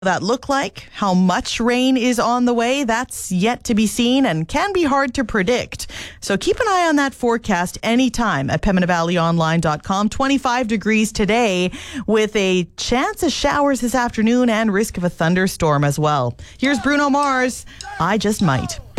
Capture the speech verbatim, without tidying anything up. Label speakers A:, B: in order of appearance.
A: that look like? How much rain is on the way? That's yet to be seen and can be hard to predict. So keep an eye on that forecast anytime at Pembina Valley Online dot com. twenty-five degrees today with a chance of showers this afternoon and risk of a thunderstorm as well. Here's Bruno Mars, I Just Might.